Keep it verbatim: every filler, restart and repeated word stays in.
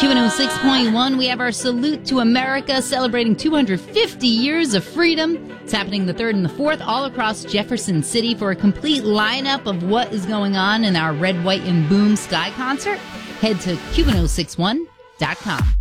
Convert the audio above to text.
Cuban oh six point one, we have our Salute to America celebrating two hundred fifty years of freedom. It's happening the third and the fourth all across Jefferson City. For a complete lineup of what is going on in our Red, White, and Boom Sky concert, head to Cuban oh six one dot com.